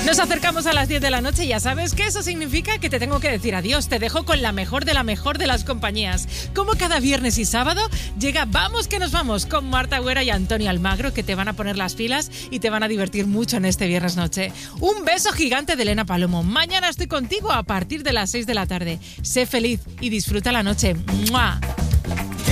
Nos acercamos a las 10 de la noche y ya sabes que eso significa que te tengo que decir adiós. Te dejo con la mejor de las compañías. Como cada viernes y sábado, llega Vamos que nos vamos con Marta Agüera y Antonio Almagro, que te van a poner las pilas y te van a divertir mucho en este viernes noche. Un beso gigante de Elena Palomo. Mañana estoy contigo a partir de las 6 de la tarde. Sé feliz y disfruta la noche. ¡Mua!